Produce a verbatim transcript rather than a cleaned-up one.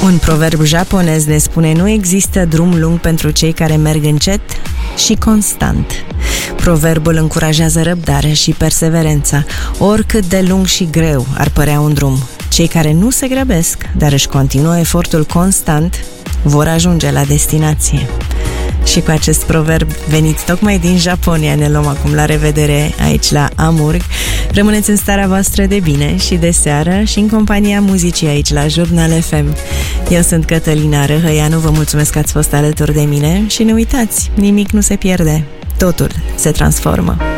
Un proverb japonez ne spune: nu există drum lung pentru cei care merg încet și constant. Proverbul încurajează răbdarea și perseverența, oricât de lung și greu ar părea un drum. Cei care nu se grăbesc, dar își continuă efortul constant, vor ajunge la destinație. Și cu acest proverb venit tocmai din Japonia, ne luăm acum la revedere aici la Amurg. Rămâneți în starea voastră de bine și de seară și în compania muzicii aici la Jurnal F M. Eu sunt Cătălina Răhăianu, vă mulțumesc că ați fost alături de mine și nu uitați, nimic nu se pierde, totul se transformă.